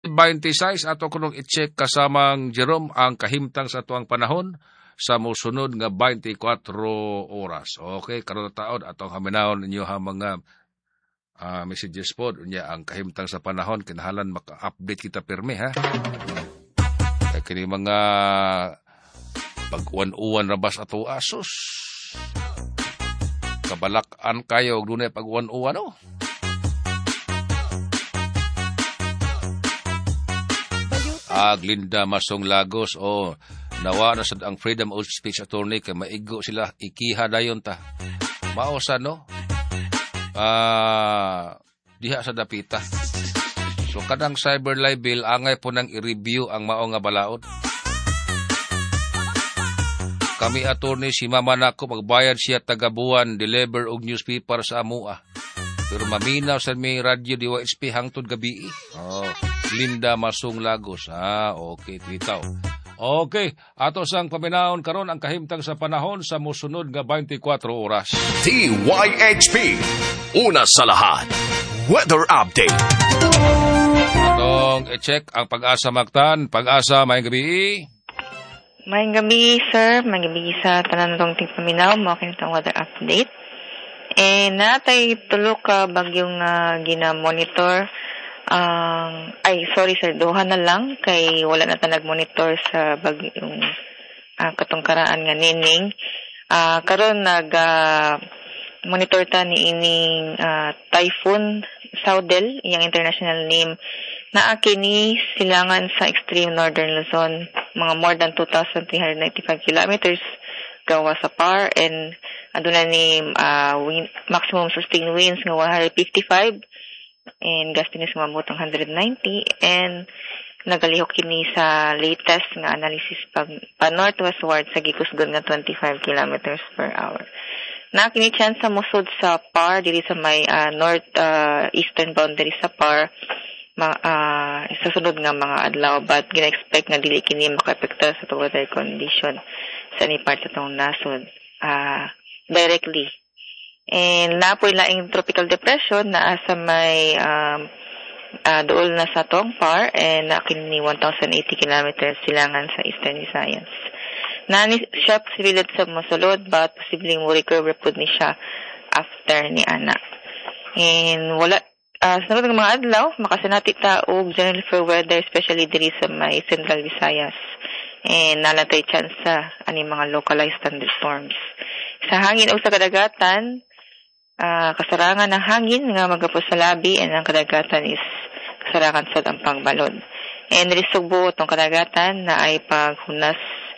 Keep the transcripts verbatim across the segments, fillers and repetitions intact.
twenty-six ato kunong i-check kasamang Jerome ang kahimtang sa tuang panahon sa musunod nga twenty-four oras. Okay, karon taon atong haminahon ninyo ha mga uh, messages po unya ang kahimtang sa panahon kinahanglan maka-update kita pirmi ha. Kaya kini mga pag-uwan-uwan rabas ato asos. Kabalakan kayo dunay pag-uwan-uwan oh. Aglinda Masong Lagos o oh, nawa na sad ang freedom of speech attorney kay maigo sila ikiha dayon ta. Mausa no? Ah, diha sa dapita. So kadang cyber libel angay po nang i-review ang mao nga balaod. Kami attorney si mama nako magbayad siya tagabuan deliver og newspaper sa amua. Pero maminaw sa may radyo D Y H P hangtod gabi. Oh, Linda Masong Lagos. Ah, okay, tritaw. Okay, ato sang paminaon karon ang kahimtang sa panahon sa musunod nga twenty-four oras. D Y H P, una sa lahat, weather update. Atong i-check ang Pag-asa Mactan. Pag-asa, may gabi. May gabi, sir. May gabi sa tanan tong tingpaminaw. Mo kinitong weather update. Eh, natay tulo ka bagyong uh, gina-monitor. Um, ay, sorry sir, duha na lang kay wala na ta nag-monitor sa bagyong uh, katungkaraan nga nining. Uh, karon nag uh, monitor ta ni ining uh, Typhoon Saudel, iyang international name. Naa kini silangan sa extreme northern Luzon, mga more than two thousand three hundred ninety-five kilometers gawa sa P A R and aduna ni uh, wind, maximum sustained winds nga one hundred fifty-five and gustiness nga mabot one hundred ninety and nagalihok kini sa latest nga analysis pag pa northwestward sa gikusgon nga twenty-five kilometers per hour. Na kini chance sa musod sa P A R diri sa may uh, north uh, eastern boundary sa P A R ma uh, sa sunod nga mga adlaw but gina-expect nga dili kini maka-apekto sa weather condition sa ni part sa tong nasod uh, directly. And napoy laing tropical depression na sa may um, uh, dool na sa tong P A R and na kini one thousand eighty kilometers silangan sa Eastern Visayas. Nani siya sibilad sa mosulod but posibleng mo recover pud ni siya after ni ana. And wala uh, sa sunod nga mga adlaw makasanati ta og general fair weather especially diri sa may Central Visayas. And nalatay chance sa ani mga localized thunderstorms. Sa hangin o sa kadagatan, uh, kasarangan ng hangin nga magapos sa labi and ang kadagatan is kasarangan sa ang balod. And risugbo itong kadagatan na ay paghunas,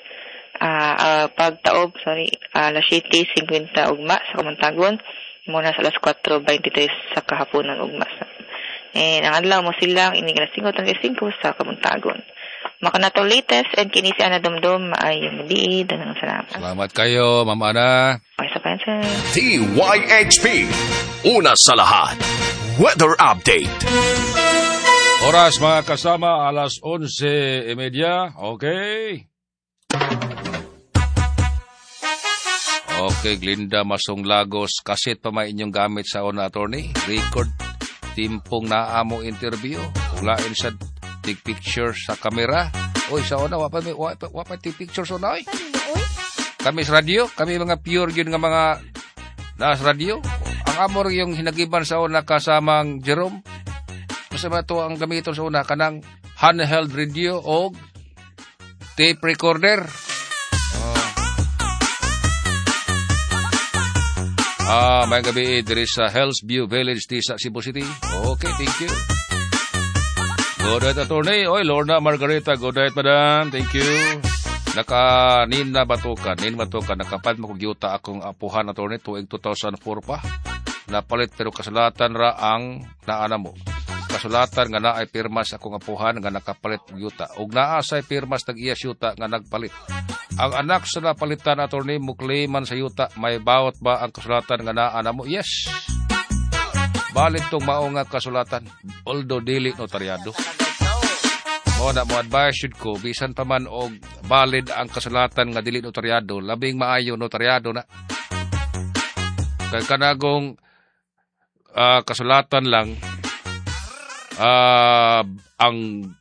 uh, uh, pagtaob, sorry, uh, alas siyete fifty ugma sa Kamuntagon, muna sa alas four twenty-three sa kahaponan ugma. And ang adlaw mo silang inigalas five twenty-five sa Kamuntagon. Makanatong latest and kini si Ana Dumdum maayong gabi. Danang salamat. Salamat kayo, Ma'am Ana. Okay, sa pansin. D Y H P, una sa lahat, weather update. Oras mga kasama, alas onse e media. Okay. Okay, Glinda Masong Lagos. Kasit pa may inyong gamit sa una, attorney. Record timpong naamo interview. Ulain sa take picture sa kamera. Oy, sa una, wapa may wapa, wapa take picture sa una, oy. Kami sa radio, kami mga pure yun nga mga nas radio. Ang amor yung hinagiban sa una kasamang Jerome. Kasi ba ito ang gamiton sa una, kanang handheld radio o tape recorder. Oh. Ah, may gabi diri sa Hellsview Village, sa Cebu City. Okay, thank you. Good night, attorney. Oy, Lorna Margarita. Good night, madam. Thank you. Naka, nin na batukan. Nin batukan. Nakapad mo kong yuta akong apuhan, attorney. Tuwing two thousand four pa. Napalit pero kasulatan ra ang naana mo. Kasulatan nga na ay pirmas akong apuhan nga nakapalit yuta. Ug naa say pirmas tag iya yuta nga nagpalit. Ang anak sa napalitan, attorney, mukliman sa yuta. May bawat ba ang kasulatan nga naana mo? Yes. Balit tong mao nga kasulatan. Although dili notaryado. Mo na mo advice yun ko, bisan pa man og valid ang kasulatan nga dili notaryado, labing maayo notaryado na. Kay kanagong uh, kasulatan lang, uh, ang